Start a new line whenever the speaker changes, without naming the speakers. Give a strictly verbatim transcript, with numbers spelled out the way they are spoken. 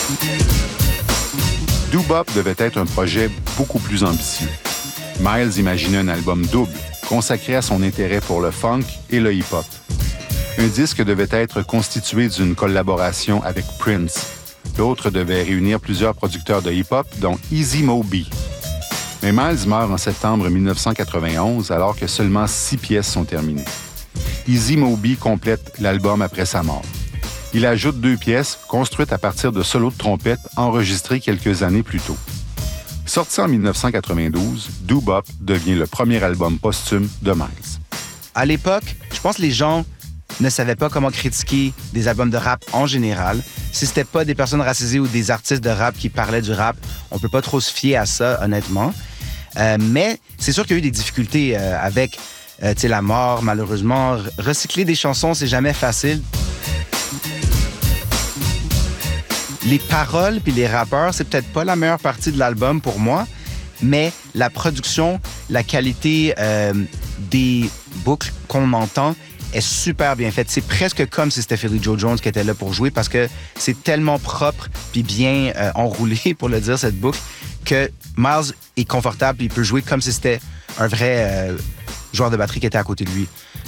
Doo-Bop devait être un projet beaucoup plus ambitieux. Miles imaginait un album double, consacré à son intérêt pour le funk et le hip-hop. Un disque devait être constitué d'une collaboration avec Prince. L'autre devait réunir plusieurs producteurs de hip-hop, dont Easy Mo Bee. Mais Miles meurt en septembre mille neuf cent quatre-vingt-onze, alors que seulement six pièces sont terminées. Easy Mo Bee complète l'album après sa mort. Il ajoute deux pièces construites à partir de solos de trompette enregistrés quelques années plus tôt. Sorti en mille neuf cent quatre-vingt-douze, Doo-Bop devient le premier album posthume de Miles.
À l'époque, je pense que les gens ne savaient pas comment critiquer des albums de rap en général. Si c'était pas des personnes racisées ou des artistes de rap qui parlaient du rap, on peut pas trop se fier à ça, honnêtement. Euh, mais c'est sûr qu'il y a eu des difficultés euh, avec euh, tu sais, la mort, malheureusement. Recycler des chansons, c'est jamais facile. Les paroles puis les rappeurs, c'est peut-être pas la meilleure partie de l'album pour moi, mais la production, la qualité euh, des boucles qu'on entend est super bien faite. C'est presque comme si c'était Philly Joe Jones qui était là pour jouer parce que c'est tellement propre puis bien euh, enroulé, pour le dire, cette boucle, que Miles est confortable et il peut jouer comme si c'était un vrai euh, joueur de batterie qui était à côté de lui.